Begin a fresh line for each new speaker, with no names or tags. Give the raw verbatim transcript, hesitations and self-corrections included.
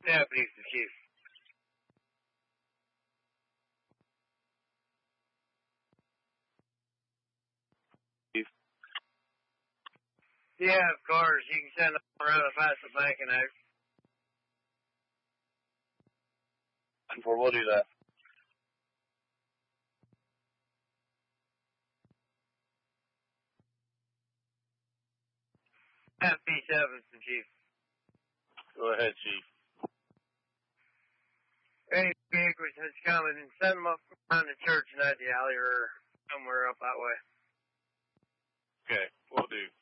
Yeah, please, the chief.
Chief.
Yeah, of course. You can send them around to pass the blanket out.
And for we'll do that.
Yeah, P seven, the chief.
Go ahead, Chief.
Any vehicles that's coming, send them up around the church and out the alley or somewhere up that way.
Okay, we'll do.